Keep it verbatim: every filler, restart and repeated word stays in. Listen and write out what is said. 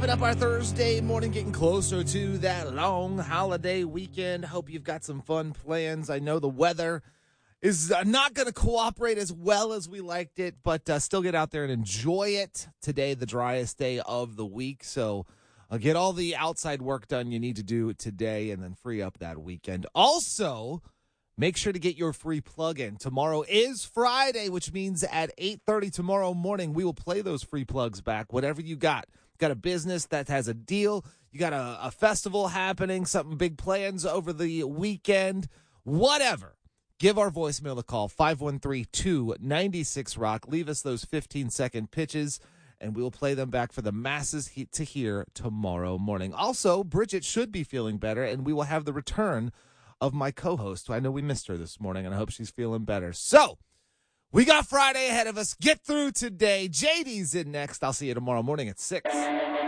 Wrapping up our Thursday morning, getting closer to that long holiday weekend. Hope you've got some fun plans. I know the weather is uh, not going to cooperate as well as we liked it, but uh, still get out there and enjoy it. Today, the driest day of the week, so uh, get all the outside work done you need to do today and then free up that weekend. Also, make sure to get your free plug-in. Tomorrow is Friday, which means at eight thirty tomorrow morning, we will play those free plugs back, whatever you got. Got a business that has a deal, you got a, a festival happening, something big plans over the weekend, whatever. Give our voicemail a call, five one three, two nine six, rock. Leave us those fifteen-second pitches, and we will play them back for the masses he- to hear tomorrow morning. Also, Bridget should be feeling better, and we will have the return of my co-host. I know we missed her this morning, and I hope she's feeling better. So, we got Friday ahead of us. Get through today. J D's in next. I'll see you tomorrow morning at six.